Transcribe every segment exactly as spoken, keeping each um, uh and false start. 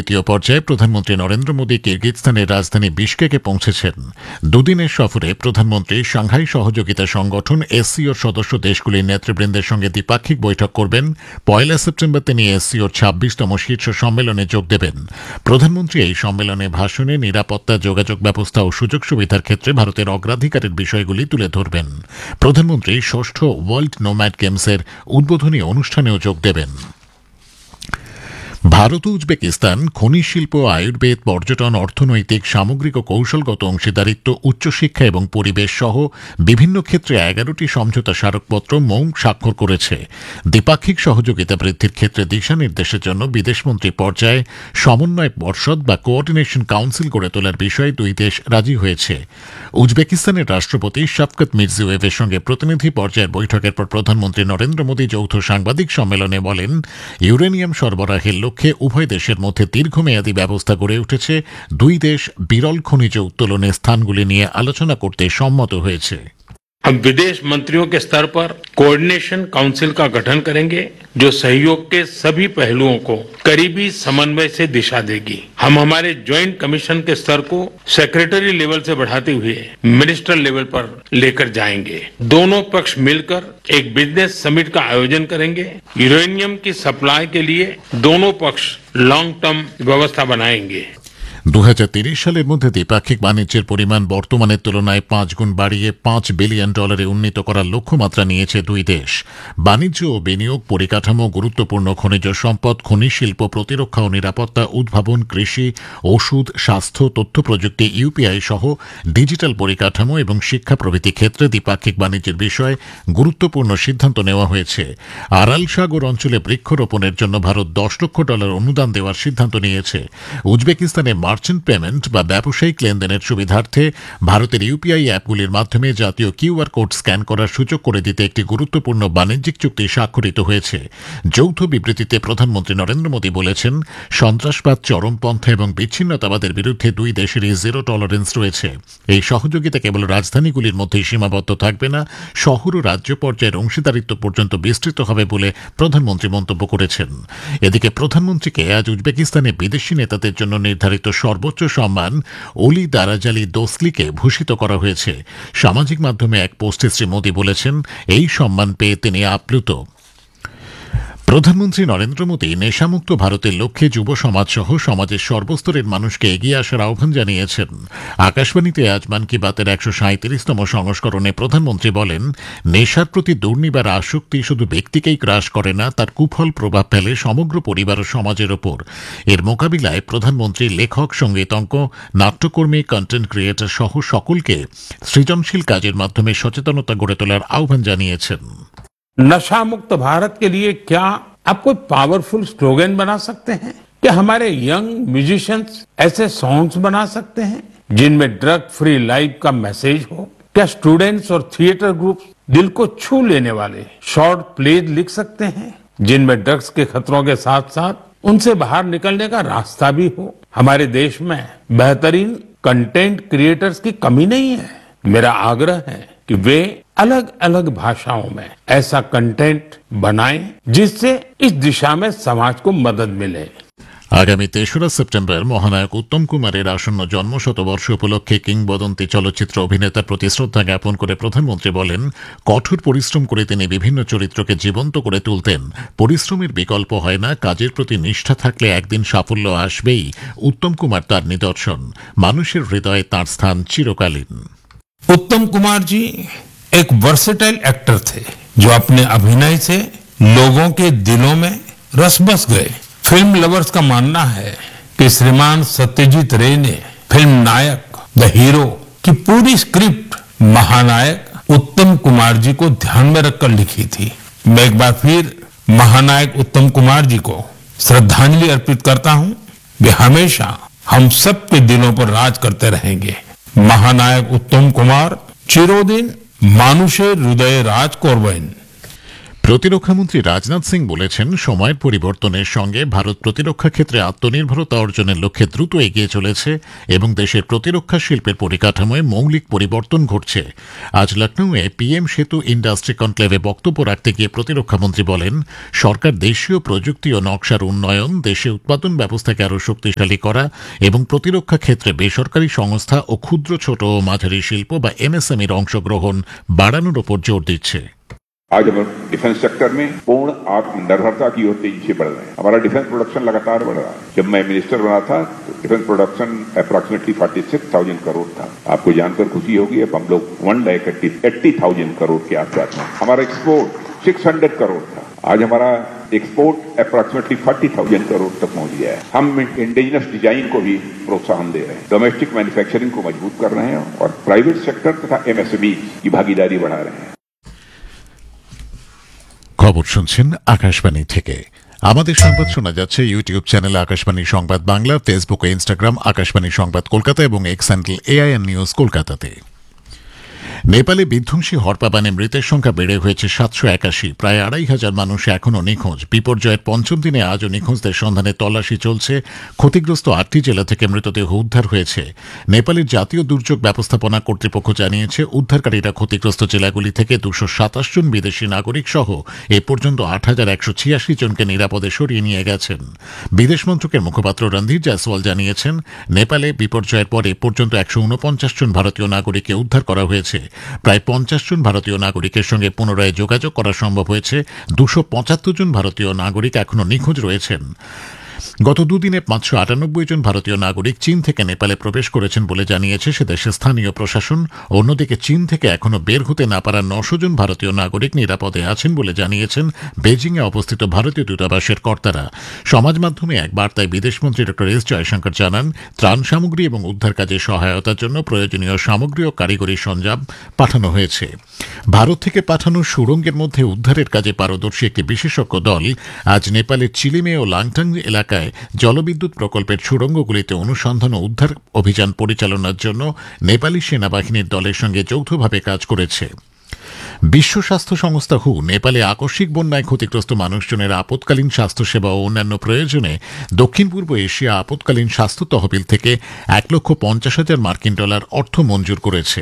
দ্বিতীয় পর্যায়ে প্রধানমন্ত্রী নরেন্দ্র মোদী কিরগিজস্তানের রাজধানী বিশকেকে পৌঁছেছেন। দুদিনের সফরে প্রধানমন্ত্রী সাংহাই সহযোগিতা সংগঠন এসসিওর সদস্য দেশগুলির নেতৃবৃন্দের সঙ্গে দ্বিপাক্ষিক বৈঠক করবেন। পয়লা সেপ্টেম্বর তিনি এসসিওর ছাব্বিশতম শীর্ষ সম্মেলনে যোগ দেবেন। প্রধানমন্ত্রী এই সম্মেলনে ভাষণে নিরাপত্তা, যোগাযোগ ব্যবস্থা ও সুযোগ সুবিধার ক্ষেত্রে ভারতের অগ্রাধিকারের বিষয়গুলি তুলে ধরবেন। প্রধানমন্ত্রী ষষ্ঠ ওয়ার্ল্ড নোম্যাড গেমসের উদ্বোধনী অনুষ্ঠানেও যোগ দেবেন। ভারত ও উজবেকিস্তান খনিজ শিল্প, আয়ুর্বেদ, পর্যটন, অর্থনৈতিক, সামগ্রিক ও কৌশলগত অংশীদারিত্ব, উচ্চশিক্ষা এবং পরিবেশ সহ বিভিন্ন ক্ষেত্রে এগারোটি সমঝোতা স্মারকপত্র মৌন স্বাক্ষর করেছে। দ্বিপাক্ষিক সহযোগিতা বৃদ্ধির ক্ষেত্রে দিশানির্দেশের জন্য বিদেশমন্ত্রী পর্যায়ে সমন্বয় পর্ষদ বা কোঅর্ডিনেশন কাউন্সিল গড়ে তোলার বিষয়ে দুই দেশ রাজি হয়েছে। উজবেকিস্তানের রাষ্ট্রপতি শাফকত মির্জিওয়েভের সঙ্গে প্রতিনিধি পর্যায়ের বৈঠকের পর প্রধানমন্ত্রী নরেন্দ্র মোদী যৌথ সাংবাদিক সম্মেলনে বলেন, ইউরেনিয়াম সরবরাহের লক্ষ্যে উভয় দেশের মধ্যে দীর্ঘমেয়াদী ব্যবস্থা গড়ে উঠেছে। দুই দেশ বিরল খনিজ উত্তোলনের স্থানগুলি নিয়ে আলোচনা করতে সম্মত হয়েছে। हम विदेश मंत्रियों के स्तर पर कोऑर्डिनेशन काउंसिल का गठन करेंगे, जो सहयोग के सभी पहलुओं को करीबी समन्वय से दिशा देगी। हम हमारे ज्वाइंट कमीशन के स्तर को सेक्रेटरी लेवल से बढ़ाते हुए मिनिस्टर लेवल पर लेकर जाएंगे। दोनों पक्ष मिलकर एक बिजनेस समिट का आयोजन करेंगे। यूरेनियम की सप्लाई के लिए दोनों पक्ष लॉन्ग टर्म व्यवस्था बनाएंगे। दो हज़ार तीस সালের মধ্যে দ্বিপাক্ষিক বাণিজ্যের পরিমাণ বর্তমানের তুলনায় পাঁচ গুণ বাড়িয়ে পাঁচ বিলিয়ন ডলারে উন্নীত করার লক্ষ্যমাত্রা নিয়েছে দুই দেশ। বাণিজ্য ও বিনিয়োগ, পরিকাঠামো, গুরুত্বপূর্ণ খনিজ সম্পদ, খনিজ শিল্প, প্রতিরক্ষা ও নিরাপত্তা, উদ্ভাবন, কৃষি, ওষুধ, স্বাস্থ্য, তথ্য প্রযুক্তি, ইউপিআই সহ ডিজিটাল পরিকাঠামো এবং শিক্ষা প্রভৃতি ক্ষেত্রে দ্বিপাক্ষিক বাণিজ্যের বিষয়ে গুরুত্বপূর্ণ সিদ্ধান্ত নেওয়া হয়েছে। আরাল সাগর অঞ্চলে বৃক্ষরোপণের জন্য ভারত দশ লক্ষ ডলার অনুদান দেওয়ার সিদ্ধান্ত নিয়েছে। উজবেকিস্তানে মার্চেন্ট পেমেন্ট বা ব্যবসায়িক লেনদেনের সুবিধার্থে ভারতের ইউপিআই অ্যাপগুলির মাধ্যমে জাতীয় কিউআর কোড স্ক্যান করার সুযোগ করে দিতে একটি গুরুত্বপূর্ণ বাণিজ্যিক চুক্তি স্বাক্ষরিত হয়েছে। যৌথ বিবৃতিতে প্রধানমন্ত্রী নরেন্দ্র মোদী বলেছেন, সন্ত্রাসবাদ, চরমপন্থা এবং বিচ্ছিন্নতাবাদের বিরুদ্ধে দুই দেশেরই জিরো টলারেন্স রয়েছে। এই সহযোগিতা কেবল রাজধানীগুলির মধ্যেই সীমাবদ্ধ থাকবে না, শহর ও রাজ্য পর্যায়ের অংশীদারিত্ব পর্যন্ত বিস্তৃত হবে বলে প্রধানমন্ত্রী মন্তব্য করেছেন। এদিকে প্রধানমন্ত্রীকে আজ উজবেকিস্তানে বিদেশি নেতাদের জন্য নির্ধারিত সর্বোচ্চ সম্মান ওলি দারাজালি দোসলিকে ভূষিত করা হয়েছে। সামাজিক মাধ্যমে এক পোস্টে শ্রী মোদী বলেছেন, এই সম্মান পেয়ে তিনি আপ্লুত। প্রধানমন্ত্রী নরেন্দ্র মোদী নেশামুক্ত ভারতের লক্ষ্যে যুব সমাজ সহ সমাজের সর্বস্তরের মানুষকে এগিয়ে আসার আহ্বান জানিয়েছেন। আকাশবাণীতে আজ মন কি বাতের একশো সাঁত্রিশতম সংস্করণে প্রধানমন্ত্রী বলেন, নেশার প্রতি দুর্নিবার আসক্তি শুধু ব্যক্তিকেই গ্রাস করে না, তার কুফল প্রভাব ফেলে সমগ্র পরিবার ও সমাজের ওপর। এর মোকাবিলায় প্রধানমন্ত্রী লেখক, সঙ্গীতজ্ঞ, নাট্যকর্মী, কন্টেন্ট ক্রিয়েটর সহ সকলকে সৃজনশীল কাজের মাধ্যমে সচেতনতা গড়ে তোলার আহ্বান জানিয়েছেন। नशा मुक्त भारत के लिए क्या आप कोई पावरफुल स्लोगन बना सकते हैं? क्या हमारे यंग म्यूजिशियंस ऐसे सॉन्ग्स बना सकते हैं जिनमें ड्रग फ्री लाइफ का मैसेज हो? क्या स्टूडेंट्स और थिएटर ग्रुप दिल को छू लेने वाले शॉर्ट प्लेज लिख सकते हैं जिनमें ड्रग्स के खतरों के साथ साथ उनसे बाहर निकलने का रास्ता भी हो? हमारे देश में बेहतरीन कंटेंट क्रिएटर्स की कमी नहीं है। मेरा आग्रह है कि वे अलग अलग भाषाओं में ऐसा कंटेंट बनाएं जिससे इस दिशा में समाज को मदद मिले। আগামী তেসরা সেপ্টেম্বর মহানায়ক উত্তম কুমারের আসন্ন জন্ম শতবর্ষ উপলক্ষে কিংবদন্তি চলচ্চিত্র অভিনেতার প্রতি শ্রদ্ধা জ্ঞাপন করে প্রধানমন্ত্রী বলেন, কঠোর পরিশ্রম করে তিনি বিভিন্ন চরিত্রকে জীবন্ত করে তুলতেন। পরিশ্রমের বিকল্প হয় না, কাজের প্রতি নিষ্ঠা থাকলে একদিন সাফল্য আসবেই। উত্তম কুমার তার নিদর্শন। মানুষের হৃদয়ে তাঁর স্থান চিরকালীন। उत्तम कुमार जी एक वर्सेटाइल एक्टर थे जो अपने अभिनय से लोगों के दिलों में रस बस गए। फिल्म लवर्स का मानना है कि श्रीमान सत्यजीत रे ने फिल्म नायक द हीरो की पूरी स्क्रिप्ट महानायक उत्तम कुमार जी को ध्यान में रखकर लिखी थी। मैं एक बार फिर महानायक उत्तम कुमार जी को श्रद्धांजलि अर्पित करता हूं। वे हमेशा हम सबके दिलों पर राज करते रहेंगे। महानायक उत्तम कुमार चिरोदिन মানুষের হৃদয়ে রাজ করবেন। প্রতিরক্ষামন্ত্রী রাজনাথ সিং বলেছেন, সময়ের পরিবর্তনের সঙ্গে ভারত প্রতিরক্ষা ক্ষেত্রে আত্মনির্ভরতা অর্জনের লক্ষ্যে দ্রুত এগিয়ে চলেছে এবং দেশের প্রতিরক্ষা শিল্পের পরিকাঠামোয় মৌলিক পরিবর্তন ঘটছে। আজ লখনৌয়ে পিএম সেতু ইন্ডাস্ট্রি কনক্লেভে বক্তব্য রাখতে গিয়ে প্রতিরক্ষামন্ত্রী বলেন, সরকার দেশীয় প্রযুক্তি ও নকশার উন্নয়ন, দেশে উৎপাদন ব্যবস্থাকে আরও শক্তিশালী করা এবং প্রতিরক্ষা ক্ষেত্রে বেসরকারি সংস্থা ও ক্ষুদ্র ছোট ও মাঝারি শিল্প বা এমএসএমইর অংশগ্রহণ বাড়ানোর ওপর জোর দিচ্ছে। आज हम डिफेंस सेक्टर में पूर्ण आत्मनिर्भरता की ओर तेजी से बढ़ रहे हैं। हमारा डिफेंस प्रोडक्शन लगातार बढ़ रहा है। जब मैं मिनिस्टर बना था तो defence production approximately forty six thousand crore था। आपको जानकर खुशी होगी अब हम लोग one lakh eighty thousand crore के आसपास में। हमारा एक्सपोर्ट सिक्स हंड्रेड करोड़ था, आज हमारा export approximately forty thousand crore तक पहुंच गया है। हम इंडिजिनस डिजाइन को भी प्रोत्साहन दे रहे हैं, डोमेस्टिक मैन्युफैक्चरिंग को मजबूत कर रहे हैं और प्राइवेट सेक्टर तथा एमएसएमई की भागीदारी बढ़ा रहे हैं। খবর শুনছেন আকাশবাণী থেকে। আমাদের সংবাদ শোনা যাচ্ছে ইউটিউব চ্যানেল আকাশবাণী সংবাদ বাংলা, ফেসবুক ও ইনস্টাগ্রাম আকাশবাণী সংবাদ কলকাতা এবং এক্স হ্যান্ডেল এআইএন নিউজ কলকাতাতে। নেপালে বিধ্বংসী হরপাবানে মৃতের সংখ্যা বেড়ে হয়েছে সাতশো একাশি। প্রায় আড়াই হাজার মানুষ এখনও নিখোঁজ। বিপর্যয়ের পঞ্চম দিনে আজও নিখোঁজদের সন্ধানে তল্লাশি চলছে। ক্ষতিগ্রস্ত আটটি জেলা থেকে মৃতদেহ উদ্ধার হয়েছে। নেপালের জাতীয় দুর্যোগ ব্যবস্থাপনা কর্তৃপক্ষ জানিয়েছে, উদ্ধারকারীরা ক্ষতিগ্রস্ত জেলাগুলি থেকে দুশো সাতাশ জন বিদেশি নাগরিক সহ এ পর্যন্ত আট হাজার একশো ছিয়াশি জনকে নিরাপদে সরিয়ে নিয়ে গেছেন। বিদেশ মন্ত্রকের মুখপাত্র রণধীর জয়সওয়াল জানিয়েছেন, নেপালে বিপর্যয়ের পরে পর্যন্ত একশো উনপঞ্চাশ জন ভারতীয় নাগরিককে উদ্ধার করা হয়েছে। প্রায় পঞ্চাশ জন ভারতীয় নাগরিকের সঙ্গে পুনরায় যোগাযোগ করা সম্ভব হয়েছে। দুশো পঁচাত্তর জন ভারতীয় নাগরিক এখনও নিখোঁজ রয়েছেন। গত দুদিনে পাঁচশো আটানব্বই জন ভারতীয় নাগরিক চীন থেকে নেপালে প্রবেশ করেছেন বলে জানিয়েছে সে দেশের স্থানীয় প্রশাসন। অন্যদিকে চীন থেকে এখনও বের হতে না পারা নশো জন ভারতীয় নাগরিক নিরাপদে আছেন বলে জানিয়েছেন বেজিংয়ে অবস্থিত ভারতীয় দূতাবাসের কর্তারা। সমাজ মাধ্যমে এক বার্তায় বিদেশমন্ত্রী ডক্টর এস জয়শঙ্কর জানান, ত্রাণ সামগ্রী এবং উদ্ধার কাজে সহায়তার জন্য প্রয়োজনীয় সামগ্রী ও কারিগরি সরঞ্জাম পাঠানো হয়েছে। ভারত থেকে পাঠানো সুড়ঙ্গের মধ্যে উদ্ধারের কাজে পারদর্শী একটি বিশেষজ্ঞ দল আজ নেপালের চিলিমে ও লাংটাং এলাকায় জলবিদ্যুৎ প্রকল্পের সুড়ঙ্গগুলিতে অনুসন্ধান ও উদ্ধার অভিযান পরিচালনার জন্য নেপালি সেনাবাহিনীর দলের সঙ্গে যৌথভাবে কাজ করেছে। বিশ্ব স্বাস্থ্য সংস্থা হু নেপালে আকস্মিক বন্যায় ক্ষতিগ্রস্ত মানুষজনের আপৎকালীন স্বাস্থ্যসেবা ও অন্যান্য প্রয়োজনে দক্ষিণ পূর্ব এশিয়া আপৎকালীন স্বাস্থ্য তহবিল থেকে এক লক্ষ পঞ্চাশ হাজার মার্কিন ডলার অর্থ মঞ্জুর করেছে।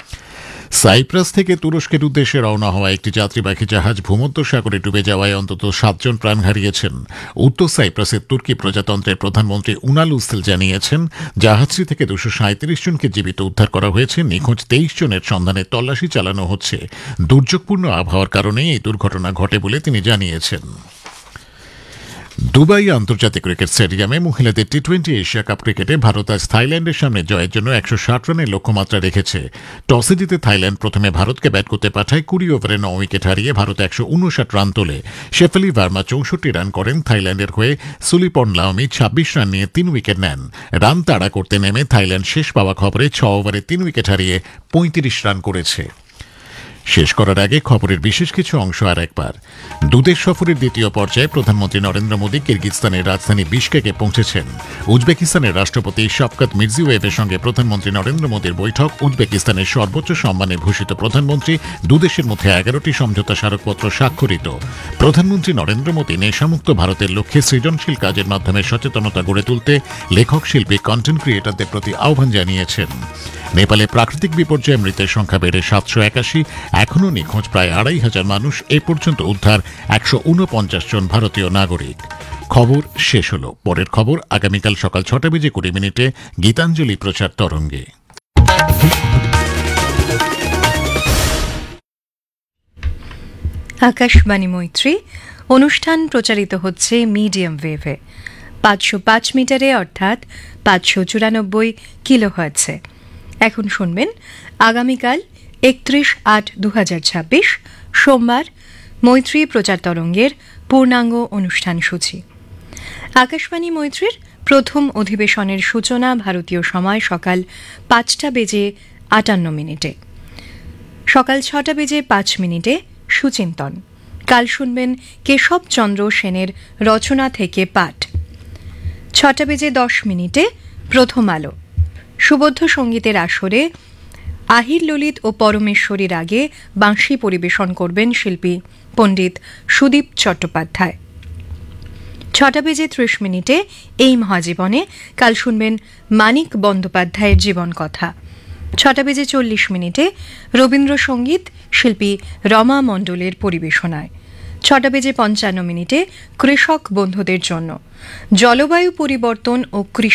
সাইপ্রাস থেকে তুরস্কের উদ্দেশ্যে রওনা হওয়া একটি যাত্রীবাহী জাহাজ ভূমধ্যসাগরে ডুবে যাওয়ায় অন্তত সাতজন প্রাণ হারিয়েছেন। উত্তর সাইপ্রাসের তুর্কি প্রজাতন্ত্রের প্রধানমন্ত্রী উনাল উসেল জানিয়েছেন, জাহাজটি থেকে দুশো সাঁত্রিশ জনকে জীবিত উদ্ধার করা হয়েছে। নিখোঁজ তেইশ জনের সন্ধানে তল্লাশি চালানো হচ্ছে। দুর্যোগপূর্ণ আবহাওয়ার কারণে এই দুর্ঘটনা ঘটে বলে তিনি জানিয়েছেন। দুবাই আন্তর্জাতিক ক্রিকেট স্টেডিয়ামে মহিলাদের টি টোয়েন্টি এশিয়া কাপ ক্রিকেটে ভারত আজ থাইল্যান্ডের সামনে জয়ের জন্য একশো ষাট রানের লক্ষ্যমাত্রা রেখেছে। টসে জিতে থাইল্যান্ড প্রথমে ভারতকে ব্যাট করতে পাঠায়। কুড়ি ওভারে ন উইকেট হারিয়ে ভারত একশো উনষাট রান তোলে। শেফালি ভার্মা চৌষট্টি রান করেন। থাইল্যান্ডের হয়ে সুলিপর্ন লাওমি ছাব্বিশ রান নিয়ে তিন উইকেট নেন। রান তাড়া করতে নেমে থাইল্যান্ড শেষ পাওয়া খবরে ছ ওভারে তিন উইকেট হারিয়ে পঁয়ত্রিশ রান করেছে। শেষ করার আগে খবরের বিশেষ কিছু অংশ আর একবার। দুদেশ সফরের দ্বিতীয় পর্যায়ে প্রধানমন্ত্রী নরেন্দ্র মোদী কিরগিজস্তানের রাজধানী বিশকেকে পৌঁছেছেন। উজবেকিস্তানের রাষ্ট্রপতি শাফকাত মির্জিওয়েভের সঙ্গে প্রধানমন্ত্রী নরেন্দ্র মোদীর বৈঠক। উজবেকিস্তানের সর্বোচ্চ সম্মানে ভূষিত প্রধানমন্ত্রী। দুদেশের মধ্যে এগারোটি সমঝোতা স্মারকপত্র স্বাক্ষরিত। প্রধানমন্ত্রী নরেন্দ্র মোদী নেশামুক্ত ভারতের লক্ষ্যে সৃজনশীল কাজের মাধ্যমে সচেতনতা গড়ে তুলতে লেখক শিল্পী কন্টেন্ট ক্রিয়েটরদের প্রতি আহ্বান জানিয়েছেন। নেপালে প্রাকৃতিক বিপর্যয়ে মৃতের সংখ্যা বেড়ে সাতশো একাশি। এখনও নিখোঁজ প্রায় আড়াই হাজার মানুষ। এ পর্যন্ত উদ্ধার একশো উনপঞ্চাশ জন ভারতীয় নাগরিক। খবর শেষ হল। পরের খবর আগামীকাল সকাল ছটা বেজে কুড়ি মিনিটে গীতাঞ্জলি প্রচার তরঙ্গে। আকাশবাণী মৈত্রী অনুষ্ঠান প্রচারিত হচ্ছে মিডিয়াম ওয়েভে পাঁচশো পাঁচ মিটারে অর্থাৎ পাঁচশো চুরানব্বই কিলো হার্টজে। এখন শুনবেন আগামীকাল একত্রিশ আট দু হাজার ছাব্বিশ সোমবার মৈত্রী প্রচার তরঙ্গের পূর্ণাঙ্গ অনুষ্ঠান সূচি। আকাশবাণী মৈত্রীর প্রথম অধিবেশনের সূচনা ভারতীয় সময় সকাল পাঁচটা বেজে আটান্ন মিনিটে। সকাল ছটা বেজে পাঁচ মিনিটে সুচিন্তন। কাল শুনবেন কেশবচন্দ্র সেনের রচনা থেকে পাঠ। ছটা বেজে দশ মিনিটে প্রথম আলো। সুবদ্ধ সঙ্গীতের আসরে আহির ললিত ও পরমেশ্বরীর আগে বাঁশি পরিবেশন করবেন শিল্পী পণ্ডিত সুদীপ চট্টোপাধ্যায়। ছটা বেজে ত্রিশ মিনিটে এই মহাজীবনে কাল শুনবেন মানিক বন্দ্যোপাধ্যায়ের জীবন কথা। ছটা বেজে চল্লিশ মিনিটে রবীন্দ্রসঙ্গীত শিল্পী রমা মণ্ডলের পরিবেশনায়। ছটা বেজে পঞ্চান্ন মিনিটে কৃষক বন্ধুদের জন্য জলবায়ু পরিবর্তন ও কৃষি